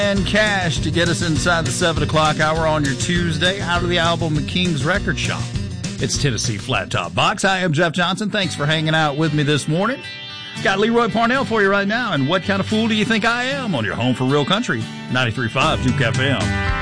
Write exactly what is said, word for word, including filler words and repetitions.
And Cash to get us inside the seven o'clock hour on your Tuesday out of the album King's Record Shop. It's Tennessee Flat Top Box. I am Jeff Johnson. Thanks for hanging out with me this morning. Got Leroy Parnell for you right now. And what kind of fool do you think I am on your home for real country? ninety-three point five Duke F M.